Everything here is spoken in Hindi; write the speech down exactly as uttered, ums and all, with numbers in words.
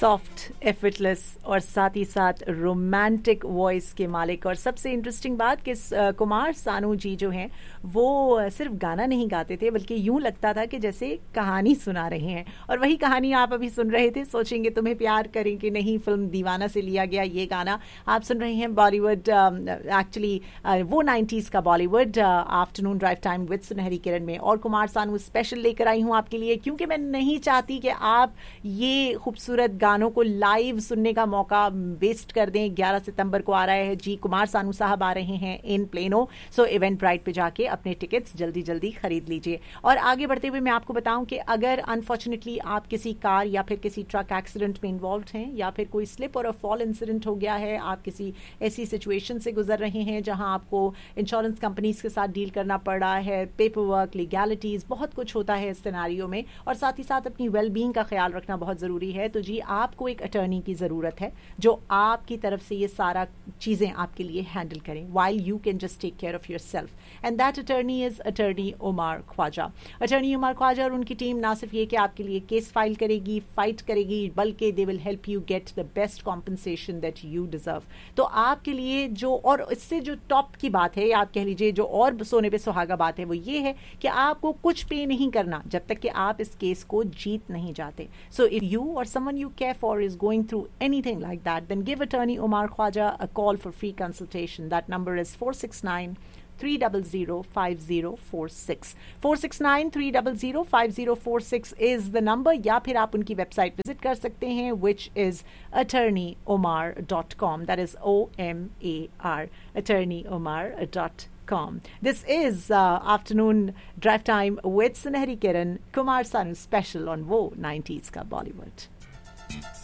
सॉफ्ट, एफर्टलेस और साथ ही साथ रोमांटिक वॉइस के मालिक। और सबसे इंटरेस्टिंग बात कि कुमार सानू जी जो हैं वो सिर्फ गाना नहीं गाते थे, बल्कि यूं लगता था कि जैसे कहानी सुना रहे हैं। और वही कहानी आप अभी सुन रहे थे, सोचेंगे तुम्हें प्यार करें कि नहीं, फिल्म दीवाना से लिया गया ये गाना आप सुन रहे हैं। बॉलीवुड, एक्चुअली uh, uh, वो नाइन्टीज़ का Bollywood, afternoon drive time with सुनहरी किरण में। और कुमार सानू स्पेशल लेकर आई हूँ आपके लिए, क्योंकि मैं नहीं चाहती कि आप ये खूबसूरत गानों को लाइव सुनने का मौका वेस्ट कर दें। ग्यारह सितंबर को आ रहा है जी, कुमार सानू साहब आ रहे हैं इन प्लेनो। सो इवेंट ब्राइट पे जाके अपने टिकट्स जल्दी जल्दी खरीद लीजिए। और आगे बढ़ते हुए मैं आपको बताऊं कि अगर अनफॉर्चुनेटली आप किसी कार या फिर किसी ट्रक एक्सीडेंट में इन्वॉल्व हैं, या फिर कोई स्लिप और फॉल इंसिडेंट हो गया है, आप किसी ऐसी सिचुएशन से गुजर रहे हैं जहां आपको इंश्योरेंस कंपनीज के साथ डील करना पड़ रहा है, पेपर वर्क, लीगैलिटीज, बहुत कुछ होता है इस सिनेरियो में, और साथ ही साथ अपनी वेलबींग का ख्याल रखना बहुत जरूरी है, तो जी आपको एक अटर्नी की जरूरत है जो आपकी तरफ से ये सारा चीजें आपके लिए हैंडल करें, while you can just take care of yourself. And that attorney is attorney Omar Khwaja. Attorney Omar Khwaja और उनकी टीम ना सिर्फ ये कि आपके लिए केस फाइल करेगी, फाइट करेगी, बल्कि they will help you get the best compensation that you deserve. तो आपके लिए जो, और इससे जो टॉप की बात है, आप कह लीजिए जो और सोने पे सुहागा बात है, वो ये है कि आपको कुछ पे नहीं करना जब तक कि आप इस केस को जीत नहीं जाते. So if you or someone you care for is going through anything like that, then give attorney Omar Khwaja a call for free consultation. That number is four six nine three zero zero five zero four six. four six nine three zero zero five zero four six is the number. या फिर आप उनकी वेबसाइट विजिट कर सकते हैं, which is attorney omar dot com. That is O M A R, attorney omar dot com. This is uh, afternoon drive time with Sunehri Kiran, Kumar Sanu special on वो नाइन्टीज़ का Bollywood.